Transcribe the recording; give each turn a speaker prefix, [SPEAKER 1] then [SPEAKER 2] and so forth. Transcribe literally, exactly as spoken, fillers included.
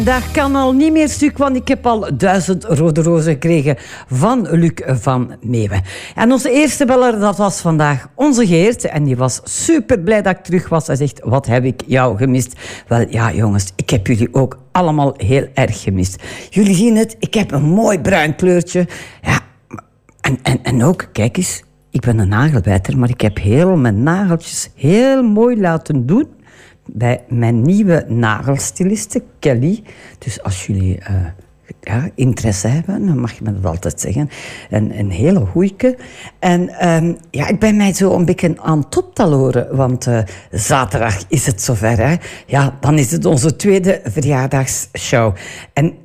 [SPEAKER 1] Dat kan al niet meer stuk, want ik heb al duizend rode rozen gekregen van Luc van Meeuwen. En onze eerste beller, dat was vandaag onze Geert. En die was super blij dat ik terug was. Hij zegt, wat heb ik jou gemist? Wel, ja jongens, ik heb jullie ook allemaal heel erg gemist. Jullie zien het, ik heb een mooi bruin kleurtje. Ja, en, en, en ook, kijk eens, ik ben een nagelbijter, maar ik heb heel mijn nageltjes heel mooi laten doen bij mijn nieuwe nagelstiliste, Kelly. Dus als jullie uh, ja, interesse hebben, dan mag je me dat altijd zeggen. Een, een hele goeieke. En um, ja, ik ben mij zo een beetje aan het optaloren, want uh, zaterdag is het zover. Hè? Ja, dan is het onze tweede verjaardagsshow. En